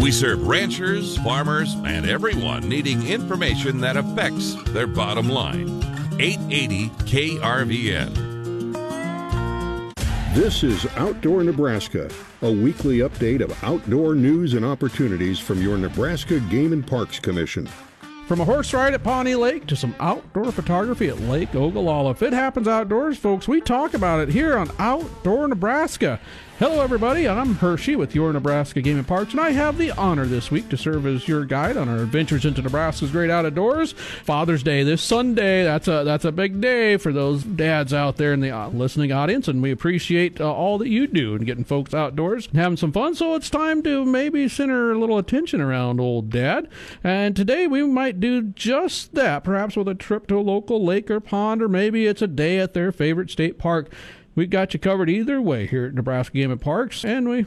We serve ranchers, farmers, and everyone needing information that affects their bottom line. 880 KRVN. This is Outdoor Nebraska, a weekly update of outdoor news and opportunities from your Nebraska Game and Parks Commission. From a horse ride at Pawnee Lake to some outdoor photography at Lake Ogallala. If it happens outdoors, folks, we talk about it here on Outdoor Nebraska. Hello, everybody. I'm Hershey with your Nebraska Game and Parks, and I have the honor this week to serve as your guide on our adventures into Nebraska's great outdoors. Father's Day this Sunday. That's a big day for those dads out there in the listening audience, and we appreciate all that you do in getting folks outdoors and having some fun. So it's time to maybe center a little attention around old dad. And today we might do just that, perhaps with a trip to a local lake or pond, or maybe it's a day at their favorite state park. We've got you covered either way here at Nebraska Game and Parks, and we